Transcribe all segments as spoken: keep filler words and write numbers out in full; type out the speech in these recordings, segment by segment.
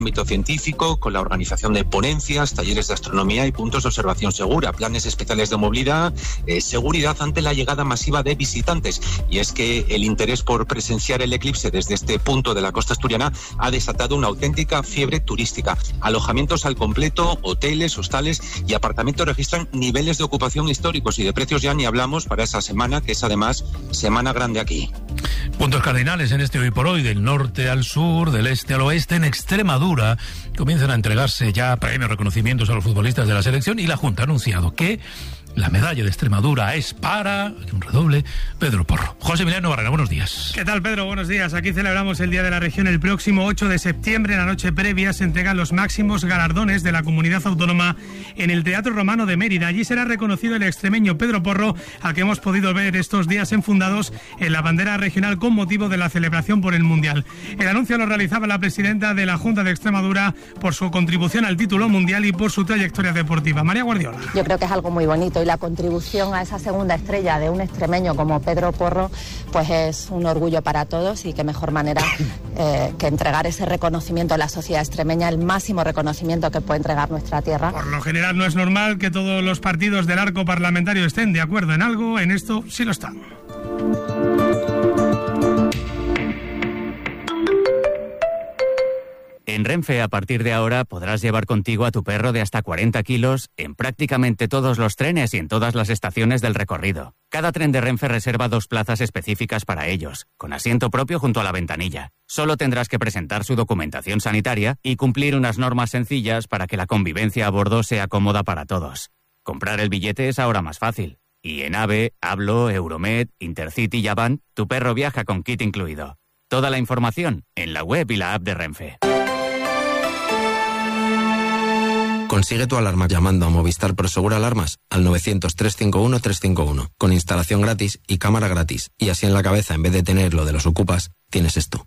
ámbito científico, con la organización de ponencias, talleres de astronomía y puntos de observación segura, planes especiales de movilidad, eh, seguridad ante la llegada masiva de visitantes. Y es que el interés por presenciar el eclipse desde este punto de la costa asturiana ha desatado una auténtica fiebre turística. Alojamientos al completo, hoteles, hostales y apartamentos registran niveles de ocupación históricos, y de precios ya ni hablamos para esa semana, que es además semana grande aquí. Puntos cardinales en este Hoy por Hoy, del norte al sur, del este al oeste. En Extremadura comienzan a entregarse ya premios, reconocimientos a los futbolistas de la selección, y la Junta ha anunciado que la medalla de Extremadura es para, aquí un redoble, Pedro Porro. José Emiliano Barrera, buenos días. ¿Qué tal, Pedro? Buenos días. Aquí celebramos el Día de la Región el próximo ocho de septiembre. En la noche previa se entregan los máximos galardones de la comunidad autónoma en el Teatro Romano de Mérida. Allí será reconocido el extremeño Pedro Porro, al que hemos podido ver estos días enfundados en la bandera regional con motivo de la celebración por el Mundial. El anuncio lo realizaba la presidenta de la Junta de Extremadura por su contribución al título mundial y por su trayectoria deportiva. María Guardiola. Yo creo que es algo muy bonito, y la contribución a esa segunda estrella de un extremeño como Pedro Porro pues es un orgullo para todos, y qué mejor manera eh, que entregar ese reconocimiento a la sociedad extremeña, el máximo reconocimiento que puede entregar nuestra tierra. Por lo general no es normal que todos los partidos del arco parlamentario estén de acuerdo en algo. En esto sí lo están. En Renfe, a partir de ahora, podrás llevar contigo a tu perro de hasta cuarenta kilos en prácticamente todos los trenes y en todas las estaciones del recorrido. Cada tren de Renfe reserva dos plazas específicas para ellos, con asiento propio junto a la ventanilla. Solo tendrás que presentar su documentación sanitaria y cumplir unas normas sencillas para que la convivencia a bordo sea cómoda para todos. Comprar el billete es ahora más fácil. Y en AVE, Hablo, Euromed, Intercity y Avant, tu perro viaja con kit incluido. Toda la información en la web y la app de Renfe. Consigue tu alarma llamando a Movistar Prosegur Alarmas al novecientos, trescientos cincuenta y uno, trescientos cincuenta y uno, con instalación gratis y cámara gratis. Y así en la cabeza, en vez de tener lo de los ocupas, tienes esto.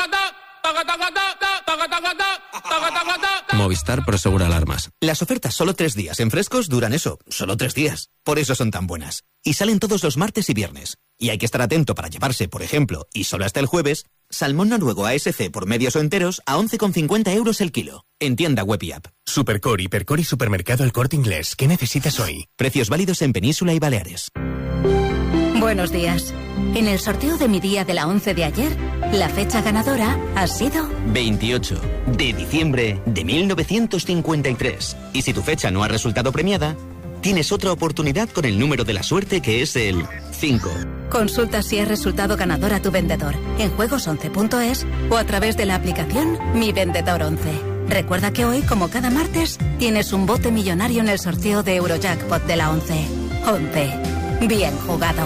Movistar Prosegur Alarmas. Las ofertas solo tres días en Frescos duran eso, solo tres días. Por eso son tan buenas. Y salen todos los martes y viernes. Y hay que estar atento para llevarse, por ejemplo, y solo hasta el jueves, salmón noruego A S C por medios o enteros a once con cincuenta euros el kilo. En tienda web y app. Supercore, Hipercore y Supermercado El Corte Inglés. ¿Qué necesitas hoy? Precios válidos en Península y Baleares. Buenos días. En el sorteo de mi día de la once de ayer, la fecha ganadora ha sido veintiocho de diciembre de mil novecientos cincuenta y tres. Y si tu fecha no ha resultado premiada, tienes otra oportunidad con el número de la suerte, que es el cinco. Consulta si has resultado ganador a tu vendedor en juegos once punto es o a través de la aplicación Mi Vendedor once. Recuerda que hoy, como cada martes, tienes un bote millonario en el sorteo de Eurojackpot de la once. once. Bien jugado.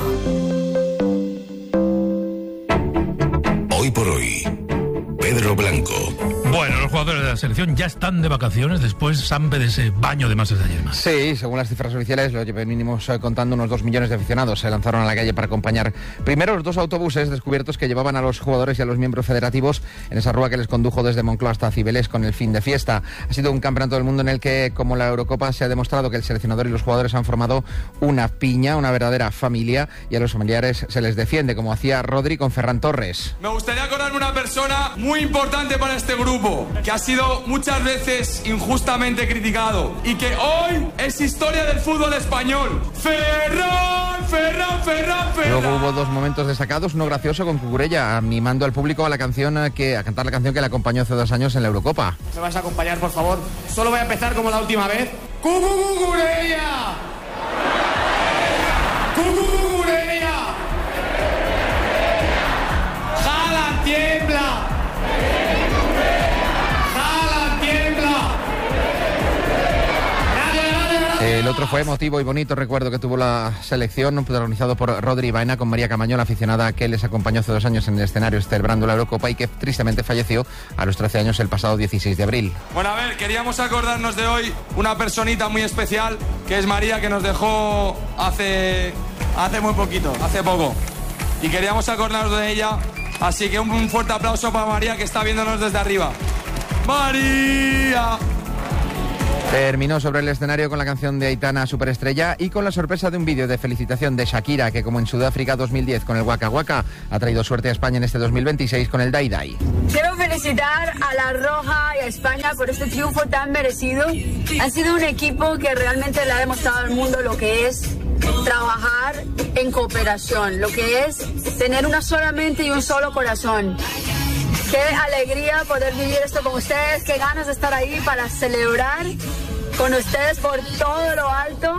Hoy por hoy, Pedro Blanco. Bueno, los jugadores de la selección ya están de vacaciones después, Sampe, de ese baño de masas de ayer. Sí, según las cifras oficiales, lo venimos contando, unos dos millones de aficionados se lanzaron a la calle para acompañar primero los dos autobuses descubiertos que llevaban a los jugadores y a los miembros federativos en esa rúa que les condujo desde Moncloa hasta Cibeles con el fin de fiesta. Ha sido un campeonato del mundo en el que, como la Eurocopa, se ha demostrado que el seleccionador y los jugadores han formado una piña, una verdadera familia, y a los familiares se les defiende, como hacía Rodri con Ferran Torres. Me gustaría acordarme una persona muy importante para este grupo, que ha sido muchas veces injustamente criticado y que hoy es historia del fútbol español. Ferran, Ferran, Ferran, Ferran. Luego hubo dos momentos destacados, uno gracioso con Cucurella animando al público a la canción que a cantar la canción que le acompañó hace dos años en la Eurocopa. ¿Me vas a acompañar, por favor? Solo voy a empezar como la última vez. ¡Cucurella! ¡Cucurella! ¡Jala, tiembla! El otro fue emotivo y bonito recuerdo que tuvo la selección, protagonizado por Rodri y Baena, con María Camaño, la aficionada que les acompañó hace dos años en el escenario celebrando la Eurocopa y que tristemente falleció a los trece años el pasado dieciséis de abril. Bueno, a ver, queríamos acordarnos de hoy una personita muy especial, que es María, que nos dejó hace, hace muy poquito, hace poco. Y queríamos acordarnos de ella, así que un fuerte aplauso para María, que está viéndonos desde arriba. ¡María! Terminó sobre el escenario con la canción de Aitana Superestrella y con la sorpresa de un vídeo de felicitación de Shakira, que como en Sudáfrica dos mil diez con el Waka Waka, ha traído suerte a España en este dos mil veintiséis con el Dai Dai. Quiero felicitar a La Roja y a España por este triunfo tan merecido. Han sido un equipo que realmente le ha demostrado al mundo lo que es trabajar en cooperación, lo que es tener una sola mente y un solo corazón. Qué alegría poder vivir esto con ustedes, qué ganas de estar ahí para celebrar con ustedes por todo lo alto.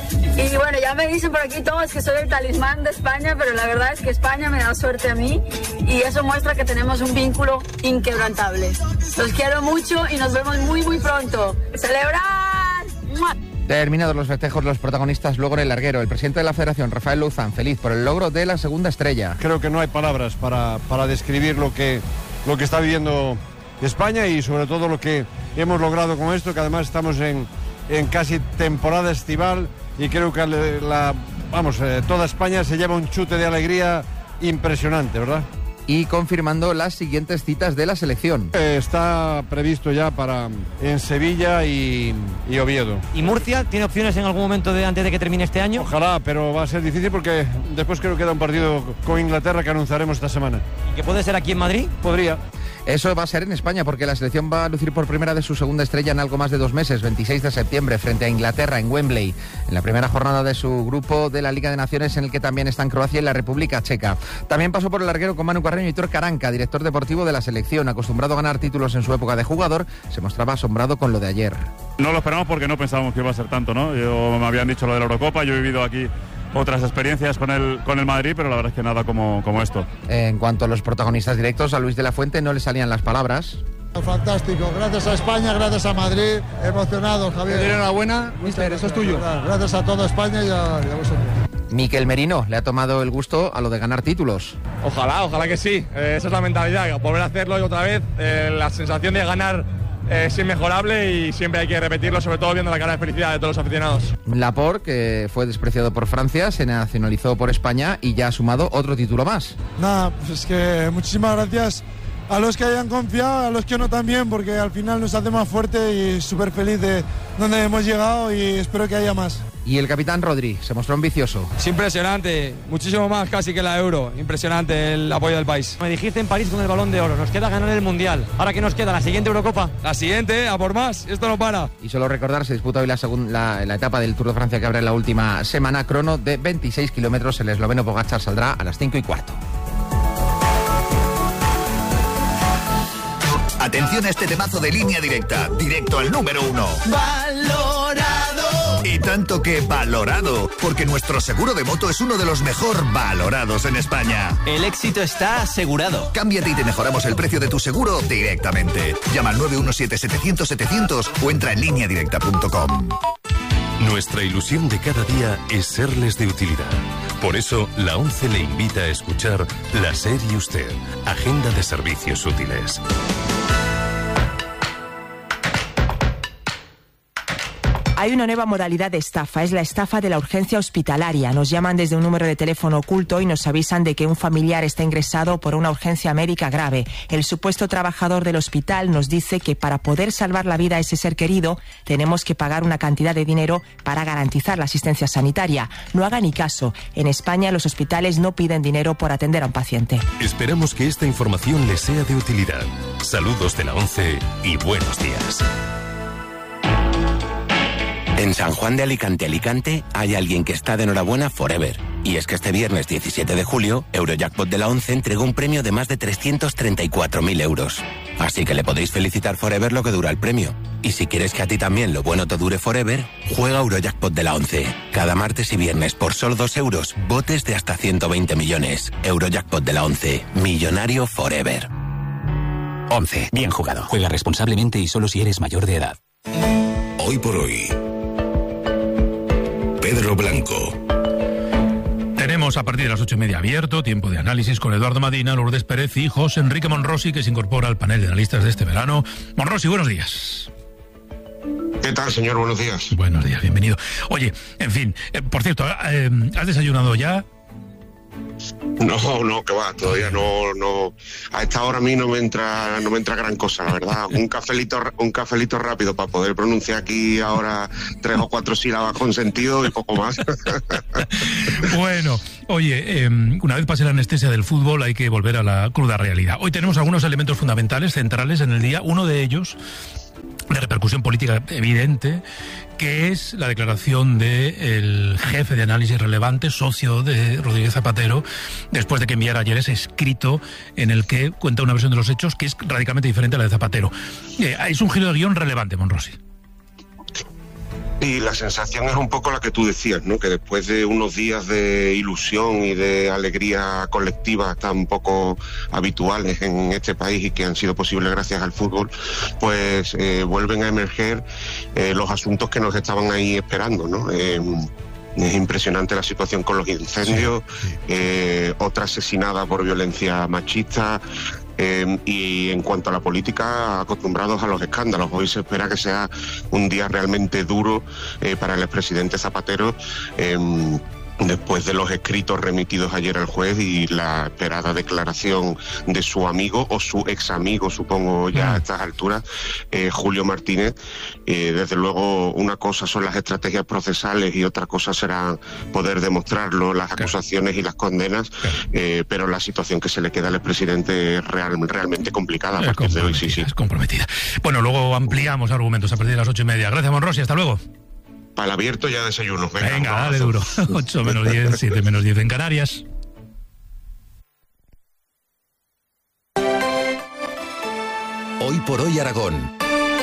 Y bueno, ya me dicen por aquí todos que soy el talismán de España, pero la verdad es que España me da suerte a mí y eso muestra que tenemos un vínculo inquebrantable. Los quiero mucho y nos vemos muy muy pronto. ¡Celebrar! ¡Mua! Terminados los festejos, los protagonistas luego en el larguero. El presidente de la Federación, Rafael Luzán, feliz por el logro de la segunda estrella. Creo que no hay palabras para, para describir lo que, lo que está viviendo España y sobre todo lo que hemos logrado con esto, que además estamos en, en casi temporada estival y creo que la, vamos, eh, toda España se lleva un chute de alegría impresionante, ¿verdad? Y confirmando las siguientes citas de la selección. Eh, está previsto ya para en Sevilla y, y Oviedo. ¿Y Murcia tiene opciones en algún momento de, antes de que termine este año? Ojalá, pero va a ser difícil porque después creo que queda un partido con Inglaterra que anunciaremos esta semana. ¿Y que puede ser aquí en Madrid? Podría. Eso va a ser en España porque la selección va a lucir por primera vez su segunda estrella en algo más de dos meses, veintiséis de septiembre, frente a Inglaterra en Wembley, en la primera jornada de su grupo de la Liga de Naciones, en el que también están Croacia y la República Checa. También pasó por el larguero con Manu Carreño y Hitor Caranca, director deportivo de la selección. Acostumbrado a ganar títulos en su época de jugador, se mostraba asombrado con lo de ayer. No lo esperamos porque no pensábamos que iba a ser tanto, ¿no? Yo, me habían dicho lo de la Eurocopa, yo he vivido aquí otras experiencias con el, con el Madrid, pero la verdad es que nada como, como esto. En cuanto a los protagonistas directos, a Luis de la Fuente no le salían las palabras. Fantástico, gracias a España, gracias a Madrid, emocionado, Javier. Enhorabuena, mister, eso es tuyo. Gracias a toda España y a, y a vosotros. Mikel Merino le ha tomado el gusto a lo de ganar títulos. Ojalá, ojalá que sí, eh, esa es la mentalidad, volver a hacerlo y otra vez, eh, la sensación de ganar eh, es inmejorable y siempre hay que repetirlo, sobre todo viendo la cara de felicidad de todos los aficionados. Laporte, que fue despreciado por Francia, se nacionalizó por España y ya ha sumado otro título más. Nada, pues es que muchísimas gracias a los que hayan confiado, a los que no también, porque al final nos hace más fuerte y súper feliz de donde hemos llegado y espero que haya más. Y el capitán Rodri se mostró ambicioso. Es impresionante, muchísimo más casi que la Euro, impresionante el apoyo del país. Me dijiste en París con el Balón de Oro, nos queda ganar el Mundial. ¿Ahora qué nos queda? ¿La siguiente Eurocopa? La siguiente, a por más, esto no para. Y solo recordar, se disputa hoy la, segunda, la, la etapa del Tour de Francia que abre la última semana, crono de veintiséis kilómetros, el esloveno Pogačar saldrá a las cinco y cuarto. Atención a este temazo de Línea Directa, directo al número uno. ¡Valorado! Y tanto que valorado, porque nuestro seguro de moto es uno de los mejor valorados en España. El éxito está asegurado. Cámbiate y te mejoramos el precio de tu seguro directamente. Llama al nueve uno siete, setecientos, setecientos o entra en línea directa punto com. Nuestra ilusión de cada día es serles de utilidad. Por eso, la ONCE le invita a escuchar La SER y Usted, Agenda de Servicios Útiles. Hay una nueva modalidad de estafa, es la estafa de la urgencia hospitalaria. Nos llaman desde un número de teléfono oculto y nos avisan de que un familiar está ingresado por una urgencia médica grave. El supuesto trabajador del hospital nos dice que para poder salvar la vida a ese ser querido tenemos que pagar una cantidad de dinero para garantizar la asistencia sanitaria. No haga ni caso. En España los hospitales no piden dinero por atender a un paciente. Esperamos que esta información les sea de utilidad. Saludos de la ONCE y buenos días. En San Juan de Alicante, Alicante, hay alguien que está de enhorabuena forever. Y es que este viernes diecisiete de julio, Eurojackpot de la ONCE entregó un premio de más de trescientos treinta y cuatro mil euros. Así que le podéis felicitar forever lo que dura el premio. Y si quieres que a ti también lo bueno te dure forever, juega Eurojackpot de la ONCE. Cada martes y viernes por solo dos euros, botes de hasta ciento veinte millones. Eurojackpot de la ONCE, millonario forever. ONCE, bien jugado. Juega responsablemente y solo si eres mayor de edad. Hoy por hoy, Pedro Blanco. Tenemos a partir de las ocho y media abierto, tiempo de análisis con Eduardo Madina, Lourdes Pérez y José Enrique Monrosi, que se incorpora al panel de analistas de este verano. Monrosi, buenos días. ¿Qué tal, señor? Buenos días. Buenos días, bienvenido. Oye, en fin, eh, por cierto, eh, ¿has desayunado ya? No, no, que va, todavía no, no. A esta hora a mí no me entra, no me entra gran cosa, la verdad. Un cafelito, un cafelito rápido para poder pronunciar aquí ahora tres o cuatro sílabas con sentido y poco más. Bueno, oye, eh, una vez pase la anestesia del fútbol hay que volver a la cruda realidad. Hoy tenemos algunos elementos fundamentales, centrales en el día. Uno de ellos, de repercusión política evidente, que es la declaración del jefe de análisis relevante, socio de Rodríguez Zapatero, después de que enviara ayer ese escrito en el que cuenta una versión de los hechos que es radicalmente diferente a la de Zapatero. Eh, es un giro de guión relevante, Monrosi. Y la sensación es un poco la que tú decías, ¿no? Que después de unos días de ilusión y de alegría colectiva tan poco habituales en este país y que han sido posibles gracias al fútbol, pues eh, vuelven a emerger eh, los asuntos que nos estaban ahí esperando, ¿no? Eh, Es impresionante la situación con los incendios, sí, sí. Eh, otra asesinada por violencia machista. Eh, y en cuanto a la política, acostumbrados a los escándalos. Hoy se espera que sea un día realmente duro eh, para el expresidente Zapatero, eh, después de los escritos remitidos ayer al juez y la esperada declaración de su amigo o su ex amigo, supongo ya a estas alturas, eh, Julio Martínez. Eh, desde luego, una cosa son las estrategias procesales y otra cosa será poder demostrarlo, las acusaciones y las condenas, eh, pero la situación que se le queda al expresidente es real, realmente complicada a partir de hoy, sí, sí. Es comprometida. Bueno, luego ampliamos argumentos a partir de las ocho y media. Gracias, Monrosi, hasta luego. Para el abierto ya desayuno. Venga, Venga dale duro. ocho menos diez, siete menos diez en Canarias. Hoy por hoy Aragón.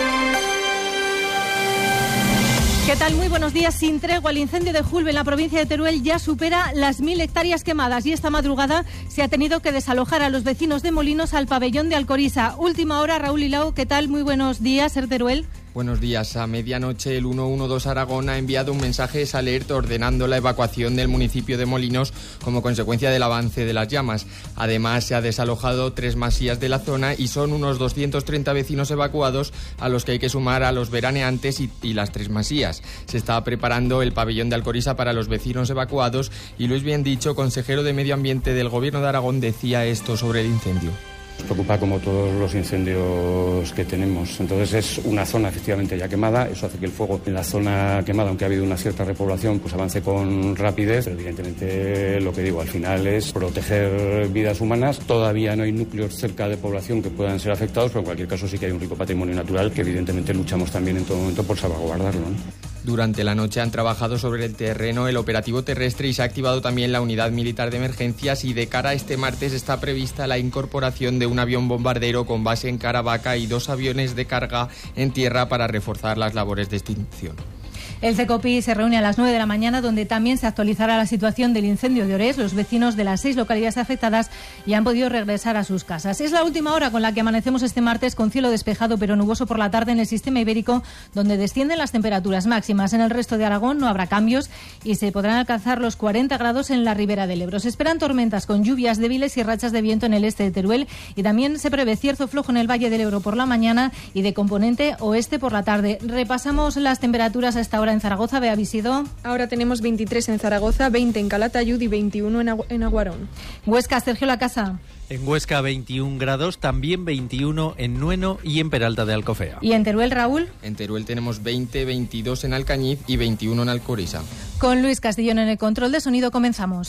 ¿Qué tal? Muy buenos días. Sin tregua, el incendio de Julbe en la provincia de Teruel ya supera las mil hectáreas quemadas y esta madrugada se ha tenido que desalojar a los vecinos de Molinos al pabellón de Alcoriza. Última hora, Raúl Hilao, ¿qué tal? Muy buenos días, Ser Teruel. Buenos días. A medianoche el ciento doce Aragón ha enviado un mensaje de alerta ordenando la evacuación del municipio de Molinos como consecuencia del avance de las llamas. Además, se ha desalojado tres masías de la zona y son unos doscientos treinta vecinos evacuados a los que hay que sumar a los veraneantes y, y las tres masías. Se está preparando el pabellón de Alcoriza para los vecinos evacuados y Luis Biendicho, consejero de Medio Ambiente del Gobierno de Aragón, decía esto sobre el incendio. Nos preocupa como todos los incendios que tenemos. Entonces es una zona efectivamente ya quemada. Eso hace que el fuego en la zona quemada, aunque ha habido una cierta repoblación, pues avance con rapidez. Pero evidentemente lo que digo al final es proteger vidas humanas. Todavía no hay núcleos cerca de población que puedan ser afectados, pero en cualquier caso sí que hay un rico patrimonio natural que evidentemente luchamos también en todo momento por salvaguardarlo, ¿no? Durante la noche han trabajado sobre el terreno el operativo terrestre y se ha activado también la unidad militar de emergencias y de cara a este martes está prevista la incorporación de un avión bombardero con base en Caravaca y dos aviones de carga en tierra para reforzar las labores de extinción. El CECOPI se reúne a las nueve de la mañana, donde también se actualizará la situación del incendio de Orés. Los vecinos de las seis localidades afectadas ya han podido regresar a sus casas. Es la última hora con la que amanecemos este martes con cielo despejado pero nuboso por la tarde en el sistema ibérico, donde descienden las temperaturas máximas. En el resto de Aragón no habrá cambios y se podrán alcanzar los cuarenta grados en la ribera del Ebro. Se esperan tormentas con lluvias débiles y rachas de viento en el este de Teruel y también se prevé cierto flojo en el Valle del Ebro por la mañana y de componente oeste por la tarde. Repasamos las temperaturas a esta hora en Zaragoza. Bea Visido. Ahora tenemos veintitrés en Zaragoza, veinte en Calatayud y veintiuno en, Agu- en Aguarón. Huesca, Sergio Lacasa. En Huesca veintiún grados, también veintiuno en Nueno y en Peralta de Alcofea. ¿Y en Teruel, Raúl? En Teruel tenemos veinte, veintidós en Alcañiz y veintiuno en Alcoriza. Con Luis Castellón en el control de sonido comenzamos.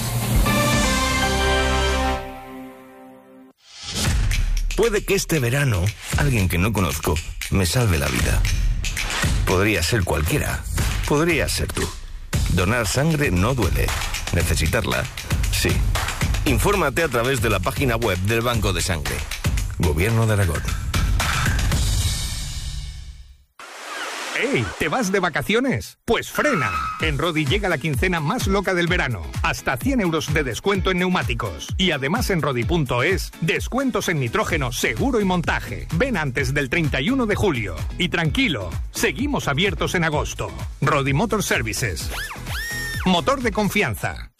Puede que este verano alguien que no conozco me salve la vida. Podría ser cualquiera. Podría ser tú. Donar sangre no duele. Necesitarla, sí. Infórmate a través de la página web del Banco de Sangre. Gobierno de Aragón. ¡Ey! ¿Te vas de vacaciones? Pues frena. En Rodi llega la quincena más loca del verano. Hasta cien euros de descuento en neumáticos. Y además en Rodi punto es, descuentos en nitrógeno, seguro y montaje. Ven antes del treinta y uno de julio. Y tranquilo, seguimos abiertos en agosto. Rodi Motor Services. Motor de confianza.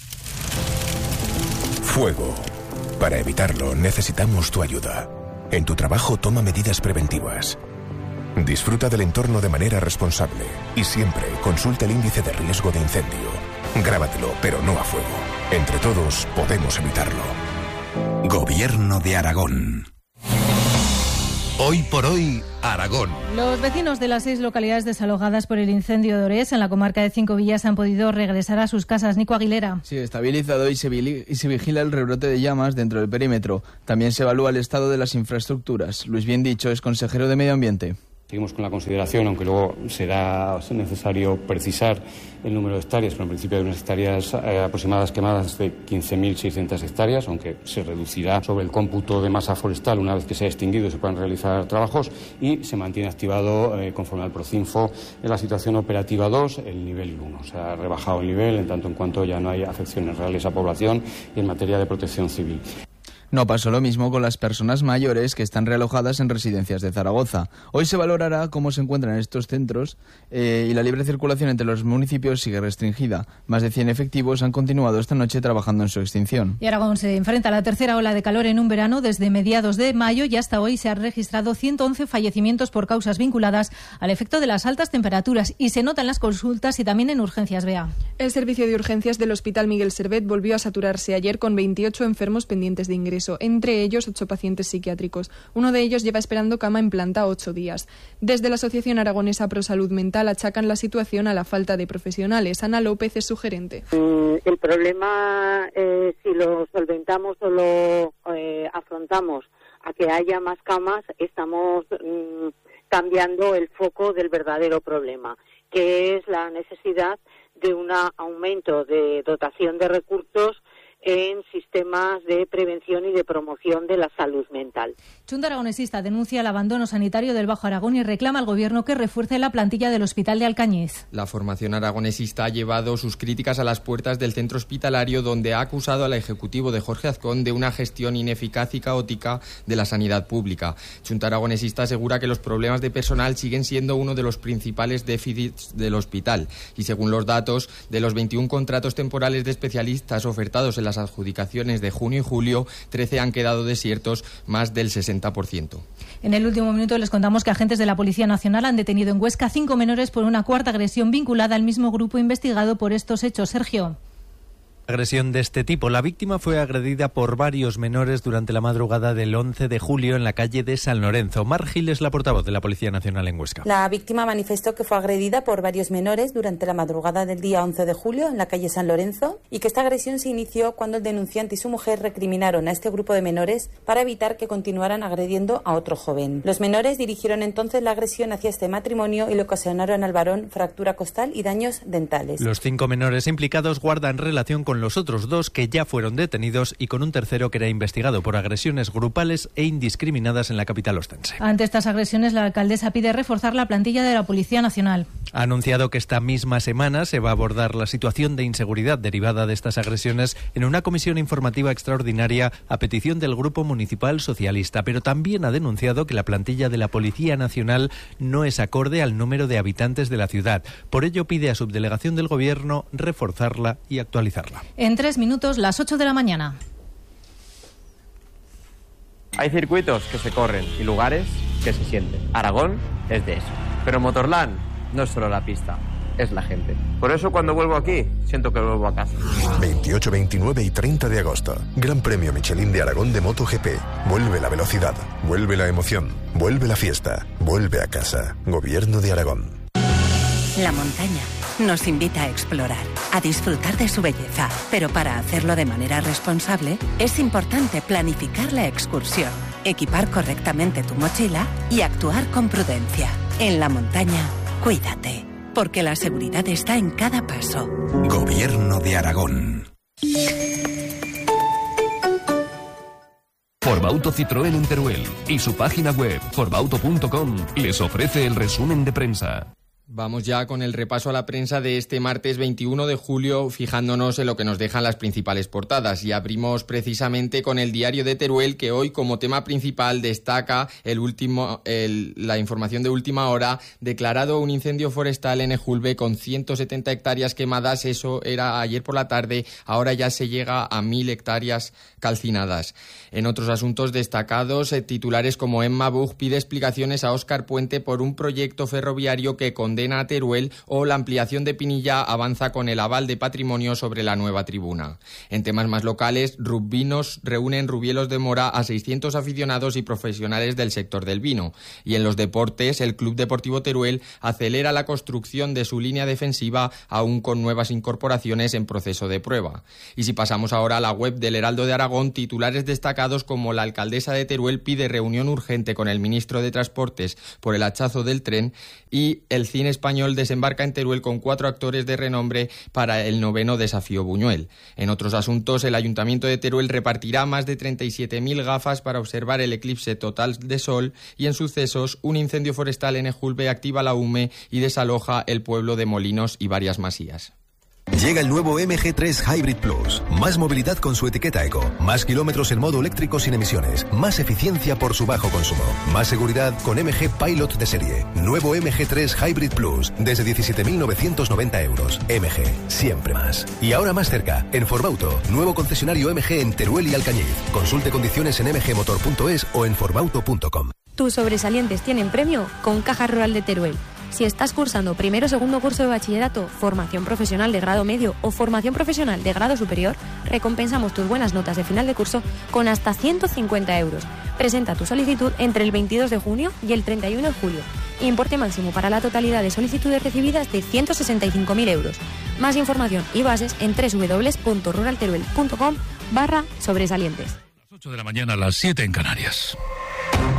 Fuego. Para evitarlo necesitamos tu ayuda. En tu trabajo toma medidas preventivas. Disfruta del entorno de manera responsable y siempre consulta el índice de riesgo de incendio. Grábatelo, pero no a fuego. Entre todos podemos evitarlo. Gobierno de Aragón. Hoy por hoy, Aragón. Los vecinos de las seis localidades desalojadas por el incendio de Orés, en la comarca de Cinco Villas, han podido regresar a sus casas. Nico Aguilera. Sí, estabilizado y se, y se vigila el rebrote de llamas dentro del perímetro. También se evalúa el estado de las infraestructuras. Luis Bien Dicho es consejero de Medio Ambiente. Seguimos con la consideración, aunque luego será necesario precisar el número de hectáreas, pero en principio hay unas hectáreas eh, aproximadas quemadas de quince mil seiscientas hectáreas, aunque se reducirá sobre el cómputo de masa forestal una vez que se haya extinguido y se puedan realizar trabajos, y se mantiene activado, eh, conforme al Procinfo, en la situación operativa dos, el nivel uno. Se ha rebajado el nivel en tanto en cuanto ya no hay afecciones reales a población y en materia de protección civil. No pasó lo mismo con las personas mayores que están realojadas en residencias de Zaragoza. Hoy se valorará cómo se encuentran estos centros eh, y la libre circulación entre los municipios sigue restringida. Más de cien efectivos han continuado esta noche trabajando en su extinción. Y Aragón se enfrenta a la tercera ola de calor en un verano. Desde mediados de mayo y hasta hoy se han registrado ciento once fallecimientos por causas vinculadas al efecto de las altas temperaturas, y se nota en las consultas y también en urgencias. Bea. El servicio de urgencias del Hospital Miguel Servet volvió a saturarse ayer con veintiocho enfermos pendientes de ingreso. Entre ellos ocho pacientes psiquiátricos. Uno de ellos lleva esperando cama en planta ocho días. Desde la Asociación Aragonesa Pro Salud Mental achacan la situación a la falta de profesionales. Ana López es su gerente. El problema, eh, si lo solventamos o lo eh, afrontamos a que haya más camas, estamos mm, cambiando el foco del verdadero problema, que es la necesidad de un aumento de dotación de recursos en sistemas de prevención y de promoción de la salud mental. Junta Aragonesista denuncia el abandono sanitario del Bajo Aragón y reclama al Gobierno que refuerce la plantilla del Hospital de Alcañiz. La formación aragonesista ha llevado sus críticas a las puertas del centro hospitalario, donde ha acusado al Ejecutivo de Jorge Azcón de una gestión ineficaz y caótica de la sanidad pública. Junta Aragonesista asegura que los problemas de personal siguen siendo uno de los principales déficits del hospital, y según los datos, de los veintiún contratos temporales de especialistas ofertados en la las adjudicaciones de junio y julio, trece han quedado desiertos, más del sesenta por ciento. En el último minuto les contamos que agentes de la Policía Nacional han detenido en Huesca cinco menores por una cuarta agresión vinculada al mismo grupo investigado por estos hechos. Sergio. Agresión de este tipo. La víctima fue agredida por varios menores durante la madrugada del once de julio en la calle de San Lorenzo. Mar Gil es la portavoz de la Policía Nacional en Huesca. La víctima manifestó que fue agredida por varios menores durante la madrugada del día once de julio en la calle San Lorenzo, y que esta agresión se inició cuando el denunciante y su mujer recriminaron a este grupo de menores para evitar que continuaran agrediendo a otro joven. Los menores dirigieron entonces la agresión hacia este matrimonio y le ocasionaron al varón fractura costal y daños dentales. Los cinco menores implicados guardan relación con los otros dos que ya fueron detenidos y con un tercero que era investigado por agresiones grupales e indiscriminadas en la capital ostense. Ante estas agresiones, la alcaldesa pide reforzar la plantilla de la Policía Nacional. Ha anunciado que esta misma semana se va a abordar la situación de inseguridad derivada de estas agresiones en una comisión informativa extraordinaria a petición del Grupo Municipal Socialista, pero también ha denunciado que la plantilla de la Policía Nacional no es acorde al número de habitantes de la ciudad. Por ello pide a subdelegación del Gobierno reforzarla y actualizarla. En tres minutos, las ocho de la mañana. Hay circuitos que se corren y lugares que se sienten. Aragón es de eso. Pero Motorland no es solo la pista, es la gente. Por eso cuando vuelvo aquí, siento que vuelvo a casa. veintiocho, veintinueve y treinta de agosto. Gran Premio Michelin de Aragón de MotoGP. Vuelve la velocidad, vuelve la emoción, vuelve la fiesta, vuelve a casa. Gobierno de Aragón. La montaña nos invita a explorar, a disfrutar de su belleza, pero para hacerlo de manera responsable es importante planificar la excursión, equipar correctamente tu mochila y actuar con prudencia. En la montaña, cuídate, porque la seguridad está en cada paso. Gobierno de Aragón. Forbauto Citroën en Teruel y su página web forbauto punto com les ofrece el resumen de prensa. Vamos ya con el repaso a la prensa de este martes veintiuno de julio, fijándonos en lo que nos dejan las principales portadas. Y abrimos precisamente con el Diario de Teruel, que hoy como tema principal destaca el último, el, la información de última hora: declarado un incendio forestal en Ejulbe con ciento setenta hectáreas quemadas. Eso era ayer por la tarde, ahora ya se llega a mil hectáreas calcinadas. En otros asuntos destacados, eh, titulares como Emma Bug pide explicaciones a Óscar Puente por un proyecto ferroviario que condena condena a Teruel, o la ampliación de Pinilla avanza con el aval de patrimonio sobre la nueva tribuna. En temas más locales, Rubvinos reúnen Rubielos de Mora a seiscientos aficionados y profesionales del sector del vino. Y en los deportes, el Club Deportivo Teruel acelera la construcción de su línea defensiva, aún con nuevas incorporaciones en proceso de prueba. Y si pasamos ahora a la web del Heraldo de Aragón, titulares destacados como la alcaldesa de Teruel pide reunión urgente con el ministro de Transportes por el hachazo del tren, y el cine español desembarca en Teruel con cuatro actores de renombre para el noveno Desafío Buñuel. En otros asuntos, el Ayuntamiento de Teruel repartirá más de treinta y siete mil gafas para observar el eclipse total de sol, y en sucesos, un incendio forestal en Ejulbe activa la U M E y desaloja el pueblo de Molinos y varias masías. Llega el nuevo M G tres Hybrid Plus. Más movilidad con su etiqueta eco, más kilómetros en modo eléctrico sin emisiones, más eficiencia por su bajo consumo, más seguridad con M G Pilot de serie. Nuevo M G tres Hybrid Plus desde diecisiete mil novecientos noventa euros. M G, siempre más. Y ahora más cerca, en Forbauto, nuevo concesionario M G en Teruel y Alcañiz. Consulte condiciones en m g motor punto es o en forbauto punto com. Tus sobresalientes tienen premio con Caja Rural de Teruel. Si estás cursando primero o segundo curso de bachillerato, formación profesional de grado medio o formación profesional de grado superior, recompensamos tus buenas notas de final de curso con hasta ciento cincuenta euros. Presenta tu solicitud entre el veintidós de junio y el treinta y uno de julio. Importe máximo para la totalidad de solicitudes recibidas de ciento sesenta y cinco mil euros. Más información y bases en w w w punto rural teruel punto com barra sobresalientes. Las ocho de la mañana, a las siete en Canarias.